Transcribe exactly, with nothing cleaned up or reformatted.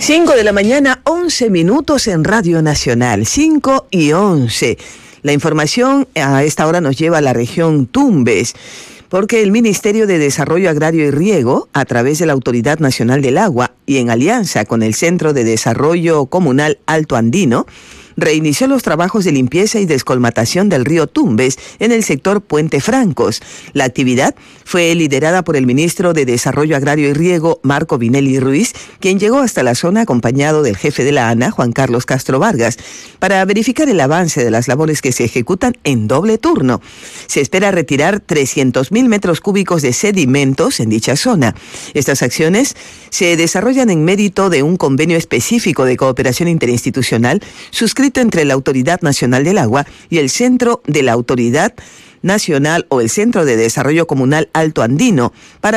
cinco de la mañana, once minutos en Radio Nacional, cinco y once. La información a esta hora nos lleva a la región Tumbes, porque el Ministerio de Desarrollo Agrario y Riego, a través de la Autoridad Nacional del Agua y en alianza con el Centro de Desarrollo Comunal Alto Andino, reinició los trabajos de limpieza y descolmatación del río Tumbes en el sector Puente Francos. La actividad fue liderada por el ministro de Desarrollo Agrario y Riego, Marco Vinelli Ruiz, quien llegó hasta la zona acompañado del jefe de la ANA, Juan Carlos Castro Vargas, para verificar el avance de las labores que se ejecutan en doble turno. Se espera retirar trescientos mil metros cúbicos de sedimentos en dicha zona. Estas acciones se desarrollan en mérito de un convenio específico de cooperación interinstitucional suscrito entre la Autoridad Nacional del Agua y el Centro de la Autoridad Nacional o el Centro de Desarrollo Comunal Alto Andino para